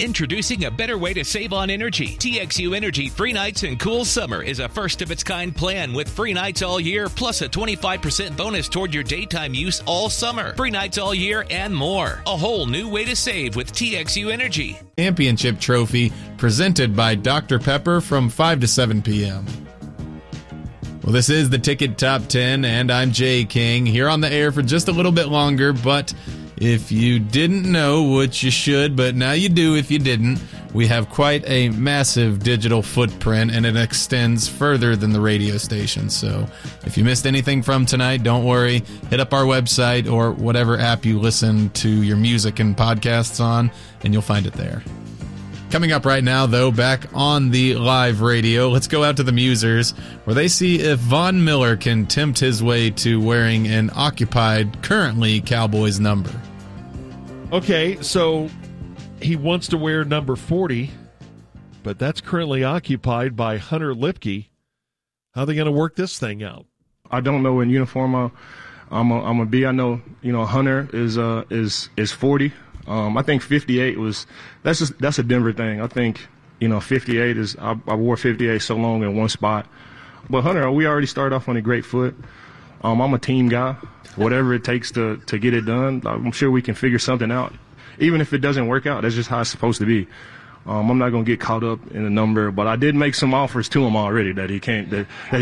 Introducing a better way to save on energy. TXU Energy Free Nights and Cool Summer is a first-of-its-kind plan with free nights all year, plus a 25% bonus toward your daytime use all summer. Free nights all year and more. A whole new way to save with TXU Energy. Championship Trophy presented by Dr. Pepper from 5 to 7 p.m. Well, this is the Ticket Top 10, and I'm Jay King, here on the air for just a little bit longer, but if you didn't know, which you should, but now you do if you didn't, we have quite a massive digital footprint, and it extends further than the radio station. So if you missed anything from tonight, don't worry. Hit up our website or whatever app you listen to your music and podcasts on, and you'll find it there. Coming up right now, though, back on the live radio, let's go out to the Musers, where they see if Von Miller can tempt his way to wearing an occupied, currently Cowboys number. Okay, so he wants to wear number 40, but that's currently occupied by Hunter Lipke. How are they going to work this thing out? I don't know in uniform I'm gonna be. I know Hunter is 40. I think 58 that's a Denver thing. I think 58 is I wore 58 so long in one spot. But Hunter, we already started off on a great foot. I'm a team guy. Whatever it takes to get it done, I'm sure we can figure something out. Even if it doesn't work out, that's just how it's supposed to be. I'm not gonna get caught up in the number, but I did make some offers to him already that he can't.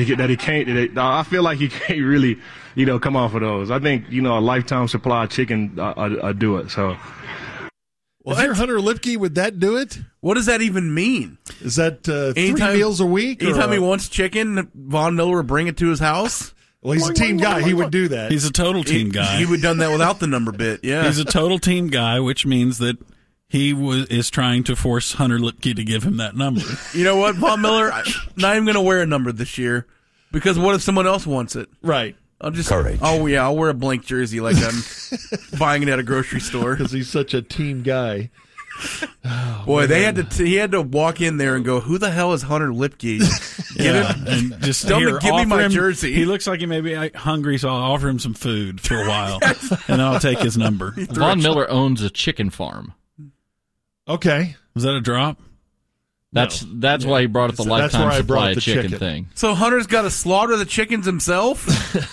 I feel like he can't really, come off of those. I think a lifetime supply of chicken I do it. So. Well, if you're Hunter Lipke, would that do it? What does that even mean? Is that 3 meals a week? Anytime he wants chicken, Von Miller will bring it to his house? Well, he's a team guy. He would do that. He's a total team guy. He would have done that without the number bit, yeah. He's a total team guy, which means that he is trying to force Hunter Lipke to give him that number. You know what, Von Miller? I'm not even going to wear a number this year, because what if someone else wants it? Right. Courage. Oh, yeah, I'll wear a blank jersey like I'm buying it at a grocery store. Because he's such a team guy. Oh, boy, man. He had to walk in there and go, who the hell is Hunter Lipke? And just give me my jersey. He looks like he may be hungry, so I'll offer him some food for a while, and then I'll take his number. Von Miller owns a chicken farm. Okay. Was that a drop? That's why he brought up the lifetime supply of chicken thing. So Hunter's got to slaughter the chickens himself?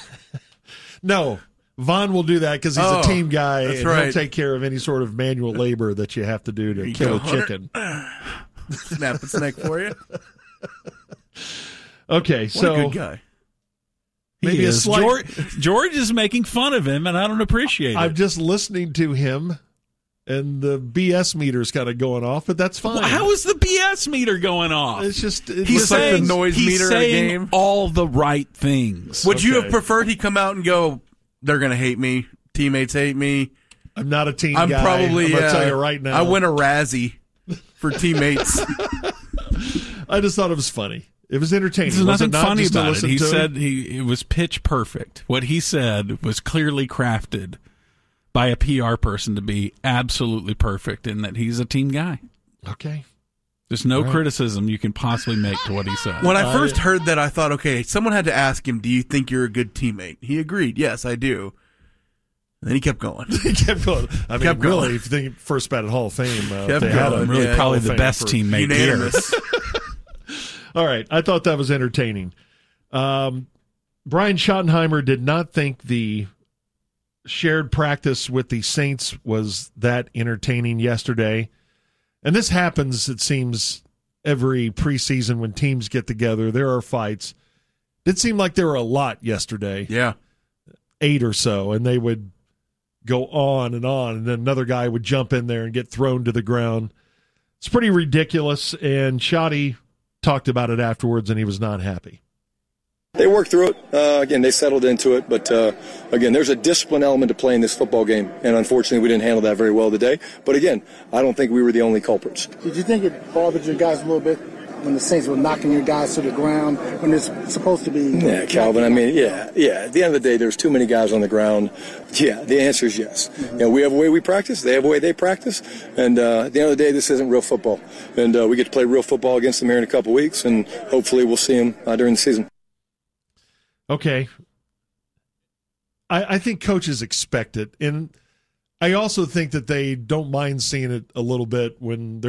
No. Von will do that because he's a team guy, and he'll take care of any sort of manual labor that you have to do to kill a chicken. Snap its neck for you. Okay, what a good guy. Maybe a slight... George is making fun of him, and I don't appreciate it. I'm just listening to him, and the BS meter's kind of going off, but that's fine. Well, how is the BS meter going off? It's just he's saying, like the noise meter in a game. All the right things. Would you have preferred he come out and go, they're going to hate me, teammates hate me? I'm not a team guy. I'm going to tell you right now. I win a Razzie for teammates. I just thought it was funny. It was entertaining. There's nothing not funny about it. He said it was pitch perfect. What he said was clearly crafted by a PR person to be absolutely perfect, in that he's a team guy. Okay. There's no criticism you can possibly make to what he said. When I first heard that, I thought, okay, someone had to ask him, do you think you're a good teammate? He agreed, yes, I do. And then he kept going. He kept going. I mean, really, if you think first ballot Hall of Fame, probably the best teammate unanimous. here. All right, I thought that was entertaining. Brian Schottenheimer did not think the shared practice with the Saints was that entertaining yesterday. And this happens, it seems, every preseason when teams get together. There are fights. It seemed like there were a lot yesterday. Yeah. 8 or so, and they would go on, and then another guy would jump in there and get thrown to the ground. It's pretty ridiculous, and Schotty talked about it afterwards, and he was not happy. They worked through it. Again, they settled into it. But, again, there's a discipline element to playing this football game. And, unfortunately, we didn't handle that very well today. But, again, I don't think we were the only culprits. Did you think it bothered your guys a little bit when the Saints were knocking your guys to the ground when it's supposed to be? Yeah, Calvin, I mean, yeah. At the end of the day, there's too many guys on the ground. Yeah, the answer is yes. Mm-hmm. We have a way we practice. They have a way they practice. And at the end of the day, this isn't real football. And we get to play real football against them here in a couple weeks. And hopefully we'll see them during the season. Okay. I think coaches expect it. And I also think that they don't mind seeing it a little bit when they're